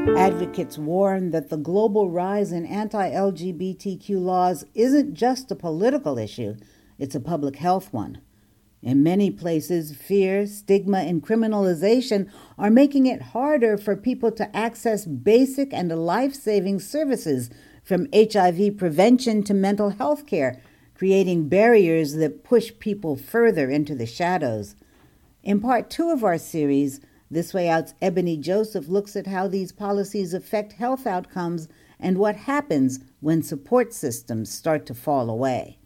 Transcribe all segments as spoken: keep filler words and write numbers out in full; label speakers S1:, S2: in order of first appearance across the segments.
S1: Advocates warn that the global rise in anti-L G B T Q laws isn't just a political issue, it's a public health one. In many places, fear, stigma, and criminalization are making it harder for people to access basic and life-saving services, from H I V prevention to mental health care, creating barriers that push people further into the shadows. In part two of our series, This Way Out's Ebony Joseph looks at how these policies affect health outcomes and what happens when support systems start to fall away.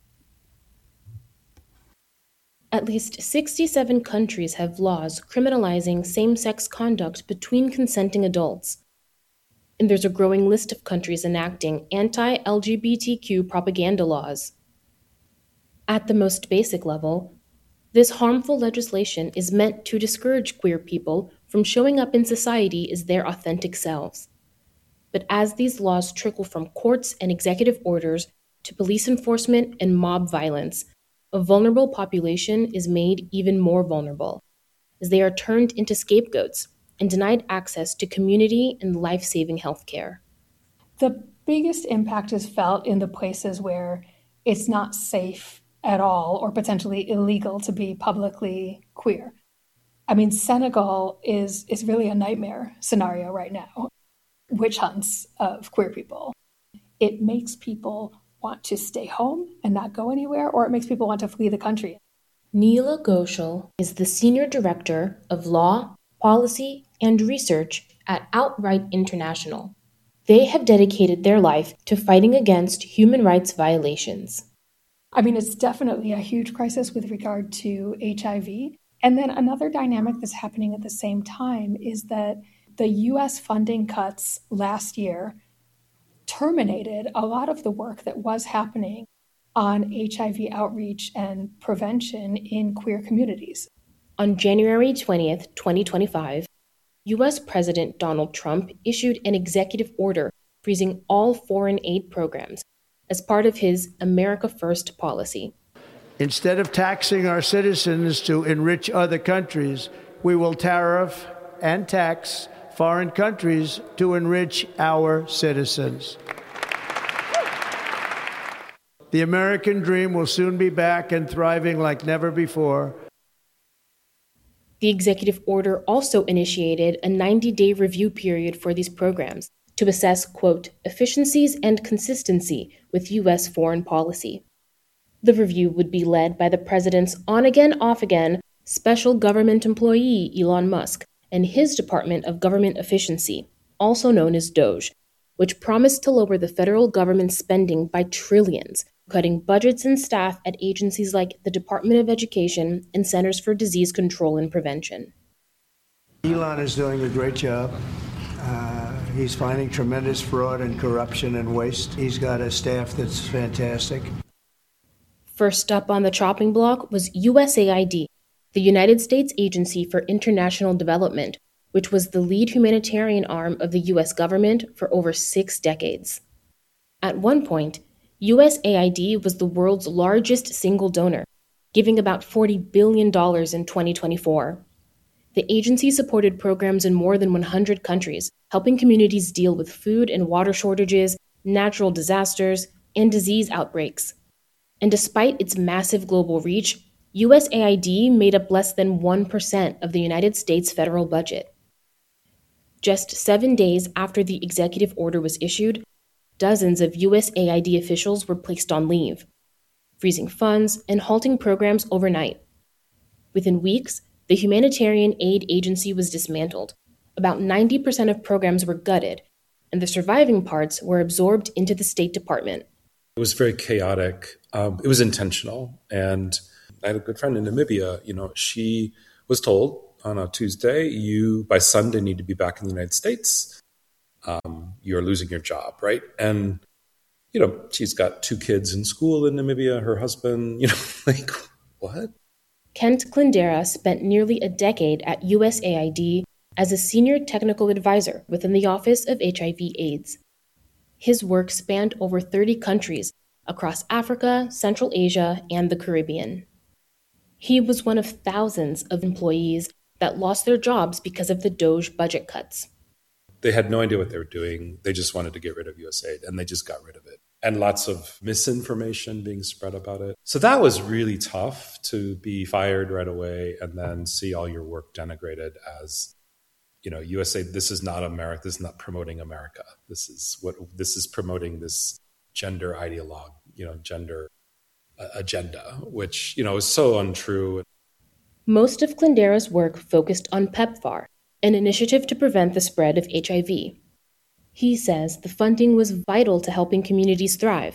S2: At least sixty-seven countries have laws criminalizing same-sex conduct between consenting adults. And there's a growing list of countries enacting anti-L G B T Q propaganda laws. At the most basic level, this harmful legislation is meant to discourage queer people from showing up in society as their authentic selves. But as these laws trickle from courts and executive orders to police enforcement and mob violence, a vulnerable population is made even more vulnerable, as they are turned into scapegoats and denied access to community and life-saving health care.
S3: The biggest impact is felt in the places where it's not safe at all or potentially illegal to be publicly queer. I mean, Senegal is, is really a nightmare scenario right now. Witch hunts of queer people. It makes people want to stay home and not go anywhere, or it makes people want to flee the country.
S2: Neela Ghoshal is the Senior Director of Law, Policy, and Research at Outright International. They have dedicated their life to fighting against human rights violations.
S3: I mean, it's definitely a huge crisis with regard to H I V. And then another dynamic that's happening at the same time is that the U S funding cuts last year terminated a lot of the work that was happening on H I V outreach and prevention in queer communities.
S2: On January twentieth, twenty twenty-five, U S President Donald Trump issued an executive order freezing all foreign aid programs as part of his America First policy.
S4: Instead of taxing our citizens to enrich other countries, we will tariff and tax foreign countries to enrich our citizens. The American dream will soon be back and thriving like never before.
S2: The executive order also initiated a ninety-day review period for these programs to assess, quote, efficiencies and consistency with U S foreign policy. The review would be led by the president's on-again, off-again special government employee, Elon Musk, and his Department of Government Efficiency, also known as DOGE, which promised to lower the federal government spending by trillions, cutting budgets and staff at agencies like the Department of Education and Centers for Disease Control and Prevention.
S4: Elon is doing a great job. Uh, he's finding tremendous fraud and corruption and waste. He's got a staff that's fantastic.
S2: First up on the chopping block was U S A I D, the United States Agency for International Development, which was the lead humanitarian arm of the U S government for over six decades. At one point, U S A I D was the world's largest single donor, giving about forty billion dollars in twenty twenty-four. The agency supported programs in more than one hundred countries, helping communities deal with food and water shortages, natural disasters, and disease outbreaks. And despite its massive global reach, U S A I D made up less than one percent of the United States federal budget. Just seven days after the executive order was issued, dozens of U S A I D officials were placed on leave, freezing funds and halting programs overnight. Within weeks, the humanitarian aid agency was dismantled. About ninety percent of programs were gutted, and the surviving parts were absorbed into the State Department.
S5: It was very chaotic. Um, it was intentional. And I had a good friend in Namibia. You know, she was told on a Tuesday, you by Sunday need to be back in the United States. Um, you're losing your job, right? And, you know, she's got two kids in school in Namibia, her husband, you know, like, what?
S2: Kent Klindera spent nearly a decade at U S A I D as a senior technical advisor within the Office of H I V AIDS. His work spanned over thirty countries across Africa, Central Asia, and the Caribbean. He was one of thousands of employees that lost their jobs because of the DOGE budget cuts.
S5: They had no idea what they were doing. They just wanted to get rid of U S A I D, and they just got rid of it. And lots of misinformation being spread about it. So that was really tough, to be fired right away and then see all your work denigrated as, you know, U S A I D, this is not America, this is not promoting America. This is what this is promoting, this gender ideologue, you know, gender uh, agenda, which, you know, is so untrue.
S2: Most of Clendera's work focused on PEPFAR, an initiative to prevent the spread of H I V. He says the funding was vital to helping communities thrive.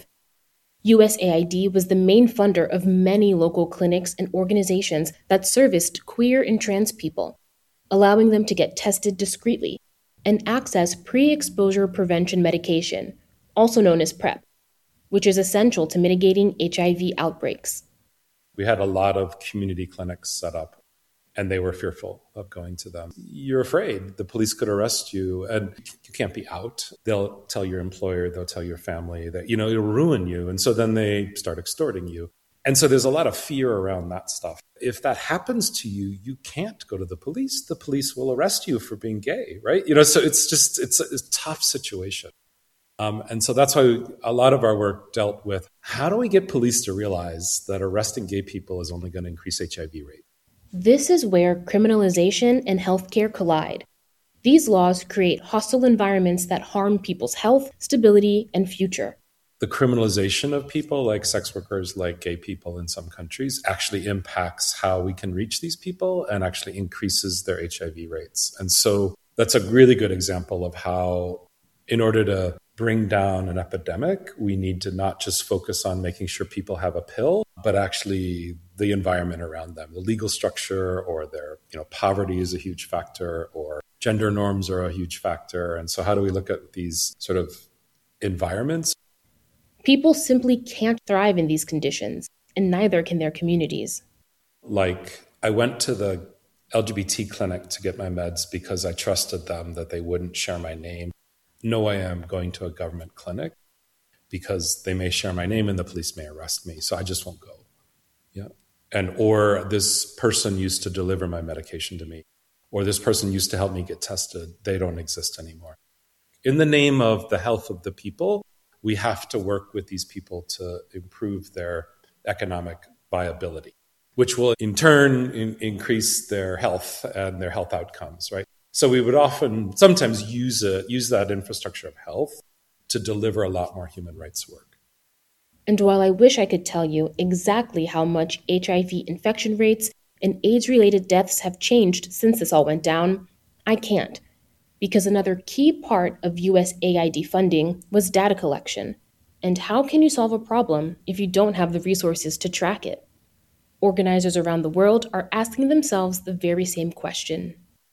S2: U S A I D was the main funder of many local clinics and organizations that serviced queer and trans people, allowing them to get tested discreetly and access pre-exposure prevention medication, also known as PrEP, which is essential to mitigating H I V outbreaks.
S5: We had a lot of community clinics set up, and they were fearful of going to them. You're afraid the police could arrest you, and you can't be out. They'll tell your employer, they'll tell your family that, you know, it'll ruin you. And so then they start extorting you. And so there's a lot of fear around that stuff. If that happens to you, you can't go to the police. The police will arrest you for being gay, right? You know, so it's just, it's a, it's a tough situation. Um, and so that's why a lot of our work dealt with, how do we get police to realize that arresting gay people is only going to increase H I V rates?
S2: This is where criminalization and healthcare collide. These laws create hostile environments that harm people's health, stability, and future.
S5: The criminalization of people like sex workers, like gay people in some countries, actually impacts how we can reach these people and actually increases their H I V rates. And so that's a really good example of how, in order to bring down an epidemic, we need to not just focus on making sure people have a pill, but actually the environment around them, the legal structure, or their, you know, poverty is a huge factor, or gender norms are a huge factor. And so how do we look at these sort of environments?
S2: People simply can't thrive in these conditions, and neither can their communities.
S5: Like, I went to the L G B T clinic to get my meds because I trusted them that they wouldn't share my name. No way I'm going to a government clinic because they may share my name and the police may arrest me. So I just won't go. Yeah. And, or this person used to deliver my medication to me, or this person used to help me get tested. They don't exist anymore. In the name of the health of the people, we have to work with these people to improve their economic viability, which will in turn in, increase their health and their health outcomes, right? So we would often, sometimes use a, use that infrastructure of health to deliver a lot more human rights work.
S2: And while I wish I could tell you exactly how much H I V infection rates and AIDS-related deaths have changed since this all went down, I can't, because another key part of U S A I D funding was data collection. And how can you solve a problem if you don't have the resources to track it? Organizers around the world are asking themselves the very same question.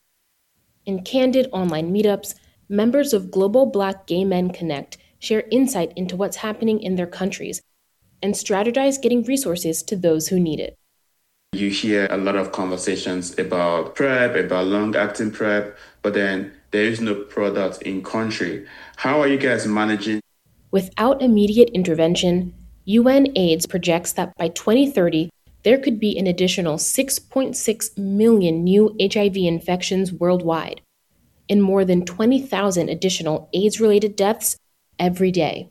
S2: In candid online meetups, members of Global Black Gay Men Connect share insight into what's happening in their countries and strategize getting resources to those who need it.
S6: You hear a lot of conversations about PrEP, about long-acting PrEP, but then there is no product in country. How are you guys managing?
S2: Without immediate intervention, U N AIDS projects that by twenty thirty, there could be an additional six point six million new H I V infections worldwide, and more than twenty thousand additional AIDS-related deaths every day.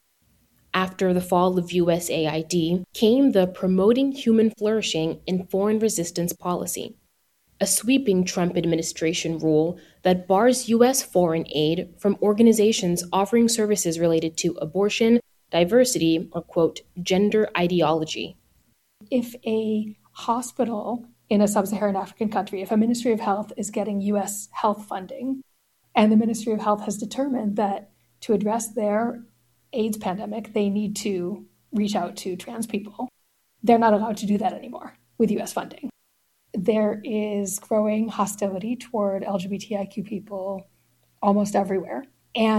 S2: After the fall of U S A I D came the Promoting Human Flourishing in Foreign Resistance Policy, a sweeping Trump administration rule that bars U S foreign aid from organizations offering services related to abortion, diversity, or, quote, gender ideology.
S3: If a hospital in a sub-Saharan African country, if a Ministry of Health is getting U S health funding, and the Ministry of Health has determined that to address their AIDS pandemic, they need to reach out to trans people, they're not allowed to do that anymore with U S funding. There is growing hostility toward L G B T I Q people almost everywhere. And